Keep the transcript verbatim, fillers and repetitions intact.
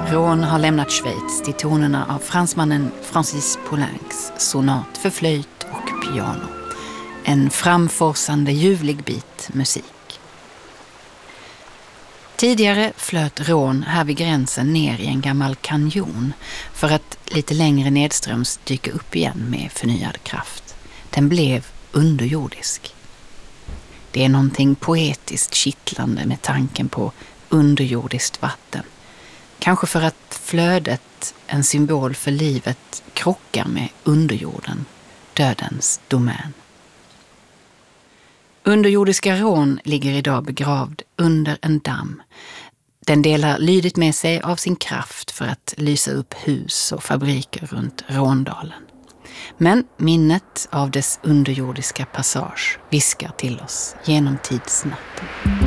Rån har lämnat Schweiz till tonerna av fransmannen Francis Poulencs sonat för flöjt och piano. En framforsande ljuvlig bit musik. Tidigare flöt Rån här vid gränsen ner i en gammal kanjon för att lite längre nedströms dyka upp igen med förnyad kraft. Den blev underjordisk. Det är någonting poetiskt kittlande med tanken på underjordiskt vatten. Kanske för att flödet, en symbol för livet, krockar med underjorden, dödens domän. Underjordiska Rån ligger idag begravd under en damm. Den delar lydigt med sig av sin kraft för att lysa upp hus och fabriker runt Råndalen. Men minnet av dess underjordiska passage viskar till oss genom tidsnatten.